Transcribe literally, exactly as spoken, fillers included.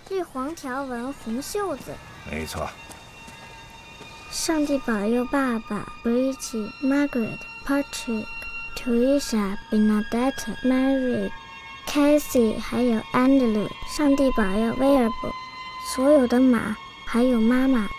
绿黄条纹红袖子。 没错。 上帝保佑爸爸 Bridget、Margaret、Patrick、Teresa、Bernadette、Mary、Cassie 还有 Andrew。上帝保佑威尔伯，所有的马还有妈妈。